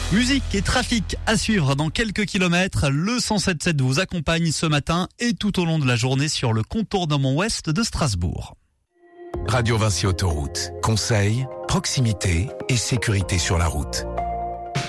Musique et trafic à suivre dans quelques kilomètres. Le 107.7 vous accompagne ce matin et tout au long de la journée sur le contournement ouest de Strasbourg. Radio Vinci Autoroute. Conseils, proximité et sécurité sur la route.